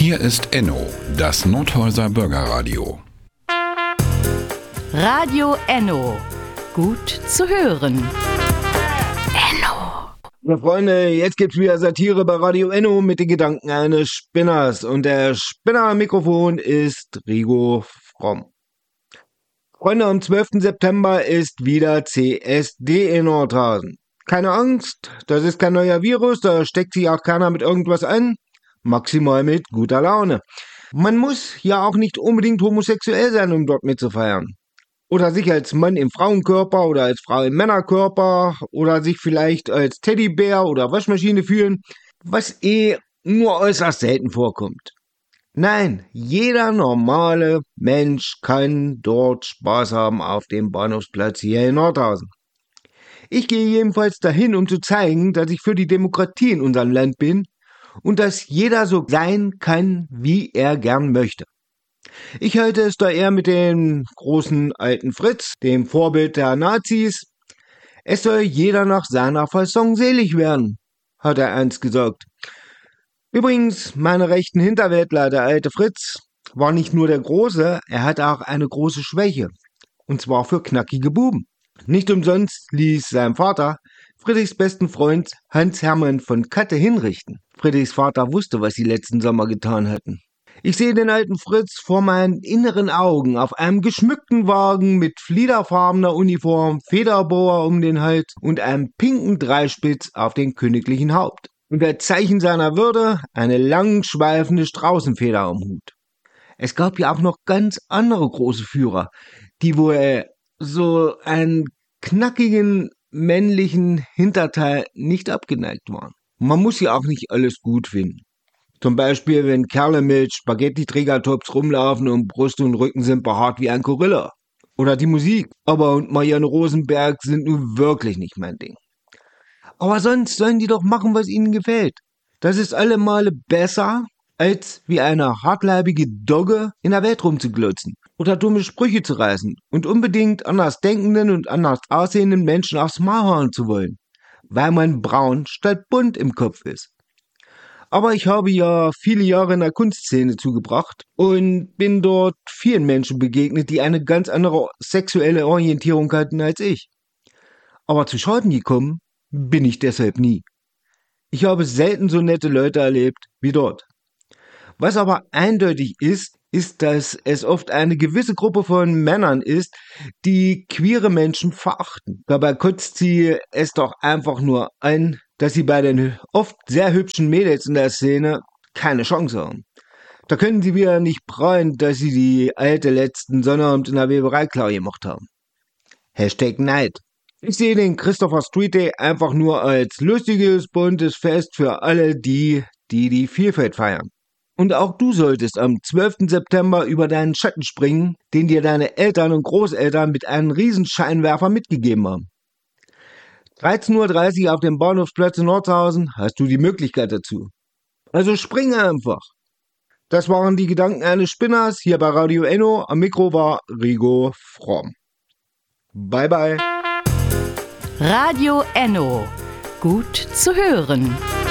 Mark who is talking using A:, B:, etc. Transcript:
A: Hier ist Enno, das Nothäuser Bürgerradio.
B: Radio Enno. Gut zu hören. Enno.
C: Ja, Freunde, jetzt gibt's wieder Satire bei Radio Enno mit den Gedanken eines Spinners. Und der Spinner am Mikrofon ist Rigo Fromm. Freunde, am 12. September ist wieder CSD in Nordhausen. Keine Angst, das ist kein neuer Virus, da steckt sich auch keiner mit irgendwas an. Maximal mit guter Laune. Man muss ja auch nicht unbedingt homosexuell sein, um dort mitzufeiern. Oder sich als Mann im Frauenkörper oder als Frau im Männerkörper oder sich vielleicht als Teddybär oder Waschmaschine fühlen, was nur äußerst selten vorkommt. Nein, jeder normale Mensch kann dort Spaß haben auf dem Bahnhofsplatz hier in Nordhausen. Ich gehe jedenfalls dahin, um zu zeigen, dass ich für die Demokratie in unserem Land bin und dass jeder so sein kann, wie er gern möchte. Ich halte es da eher mit dem großen alten Fritz, dem Vorbild der Nazis. Es soll jeder nach seiner Fasson selig werden, hat er einst gesagt. Übrigens, meine rechten Hinterwäldler, der alte Fritz, war nicht nur der Große, er hatte auch eine große Schwäche. Und zwar für knackige Buben. Nicht umsonst ließ sein Vater Friedrichs besten Freund Hans-Hermann von Katte hinrichten. Friedrichs Vater wusste, was sie letzten Sommer getan hatten. Ich sehe den alten Fritz vor meinen inneren Augen auf einem geschmückten Wagen mit fliederfarbener Uniform, Federboa um den Hals und einem pinken Dreispitz auf dem königlichen Haupt. Und als Zeichen seiner Würde eine langschweifende Straußenfeder am Hut. Es gab ja auch noch ganz andere große Führer, die wohl so einen knackigen männlichen Hinterteil nicht abgeneigt waren. Man muss ja auch nicht alles gut finden. Zum Beispiel, wenn Kerle mit Spaghetti-Trägertops rumlaufen und Brust und Rücken sind behaart wie ein Gorilla. Oder die Musik. Aber und Marianne Rosenberg sind nun wirklich nicht mein Ding. Aber sonst sollen die doch machen, was ihnen gefällt. Das ist alle Male besser, als wie eine hartleibige Dogge in der Welt rumzuglotzen oder dumme Sprüche zu reißen und unbedingt anders denkenden und anders aussehenden Menschen aufs Maul hauen zu wollen, weil man braun statt bunt im Kopf ist. Aber ich habe ja viele Jahre in der Kunstszene zugebracht und bin dort vielen Menschen begegnet, die eine ganz andere sexuelle Orientierung hatten als ich. Aber zu Schaden gekommen bin ich deshalb nie. Ich habe selten so nette Leute erlebt wie dort. Was aber eindeutig ist, dass es oft eine gewisse Gruppe von Männern ist, die queere Menschen verachten. Dabei kotzt sie es doch einfach nur an, dass sie bei den oft sehr hübschen Mädels in der Szene keine Chance haben. Da können sie wieder nicht prahlen, dass sie die alte letzten Sonnabend in der Weberei klar gemacht haben. #Neid. Ich sehe den Christopher Street Day einfach nur als lustiges, buntes Fest für alle die Vielfalt feiern. Und auch du solltest am 12. September über deinen Schatten springen, den dir deine Eltern und Großeltern mit einem Riesenscheinwerfer mitgegeben haben. 13:30 Uhr auf dem Bahnhofsplatz in Nordhausen hast du die Möglichkeit dazu. Also spring einfach. Das waren die Gedanken eines Spinners hier bei Radio Enno. Am Mikro war Rigo Fromm. Bye bye.
B: Radio Enno. Gut zu hören.